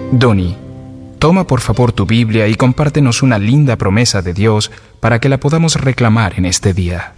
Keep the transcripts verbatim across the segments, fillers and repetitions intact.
Donnie, toma por favor tu Biblia y compártenos una linda promesa de Dios para que la podamos reclamar en este día.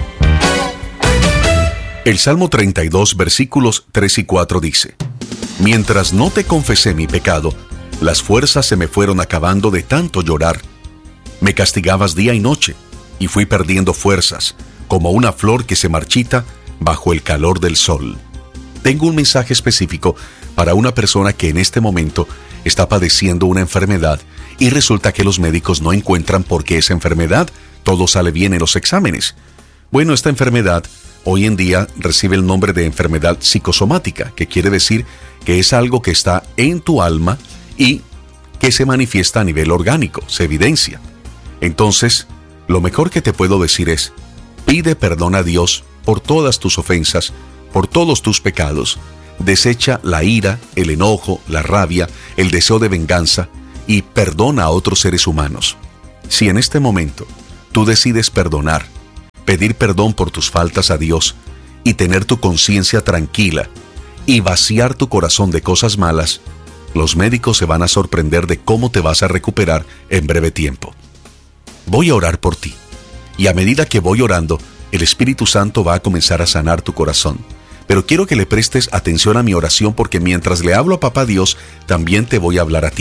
El Salmo treinta y dos, versículos tres y cuatro dice: Mientras no te confesé mi pecado, las fuerzas se me fueron acabando de tanto llorar. Me castigabas día y noche, y fui perdiendo fuerzas, como una flor que se marchita bajo el calor del sol. Tengo un mensaje específico para una persona que en este momento está padeciendo una enfermedad y resulta que los médicos no encuentran por qué esa enfermedad, todo sale bien en los exámenes. Bueno, esta enfermedad hoy en día recibe el nombre de enfermedad psicosomática, que quiere decir que es algo que está en tu alma y que se manifiesta a nivel orgánico, se evidencia. Entonces, lo mejor que te puedo decir es: pide perdón a Dios por todas tus ofensas, por todos tus pecados. Desecha la ira, el enojo, la rabia, el deseo de venganza y perdona a otros seres humanos. Si en este momento tú decides perdonar, pedir perdón por tus faltas a Dios y tener tu conciencia tranquila y vaciar tu corazón de cosas malas, los médicos se van a sorprender de cómo te vas a recuperar en breve tiempo. Voy a orar por ti, y a medida que voy orando, el Espíritu Santo va a comenzar a sanar tu corazón. Pero quiero que le prestes atención a mi oración, porque mientras le hablo a Papá Dios, también te voy a hablar a ti.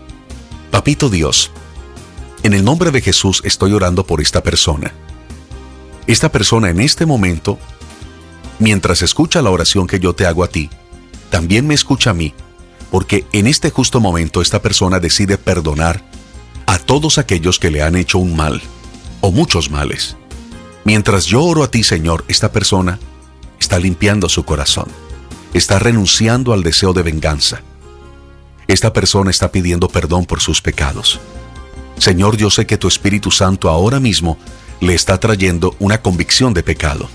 Papito Dios, en el nombre de Jesús estoy orando por esta persona. Esta persona en este momento, mientras escucha la oración que yo te hago a ti, también me escucha a mí, porque en este justo momento esta persona decide perdonar a todos aquellos que le han hecho un mal, o muchos males. Mientras yo oro a ti, Señor, esta persona está limpiando su corazón, está renunciando al deseo de venganza. Esta persona está pidiendo perdón por sus pecados. Señor, yo sé que tu Espíritu Santo ahora mismo le está trayendo una convicción de pecado.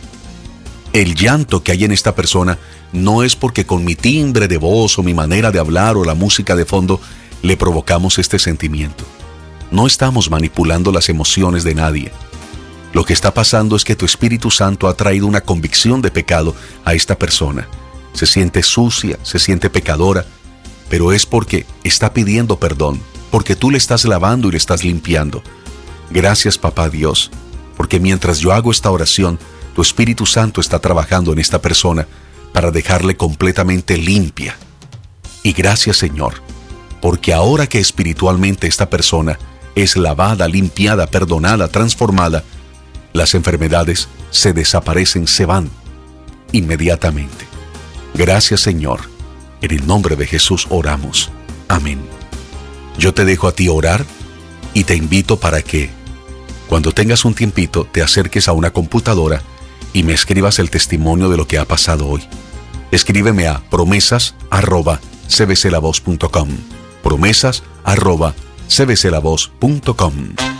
El llanto que hay en esta persona no es porque con mi timbre de voz o mi manera de hablar o la música de fondo le provocamos este sentimiento. No estamos manipulando las emociones de nadie. Lo que está pasando es que tu Espíritu Santo ha traído una convicción de pecado a esta persona. Se siente sucia, se siente pecadora, pero es porque está pidiendo perdón, porque tú le estás lavando y le estás limpiando. Gracias, Papá Dios, porque mientras yo hago esta oración, tu Espíritu Santo está trabajando en esta persona para dejarle completamente limpia. Y gracias, Señor, porque ahora que espiritualmente esta persona es lavada, limpiada, perdonada, transformada, las enfermedades se desaparecen, se van inmediatamente. Gracias, Señor. En el nombre de Jesús oramos. Amén. Yo te dejo a ti orar y te invito para que, cuando tengas un tiempito, te acerques a una computadora y me escribas el testimonio de lo que ha pasado hoy. Escríbeme a promesas arroba c b c la voz punto com. promesas arroba c b c la voz punto com.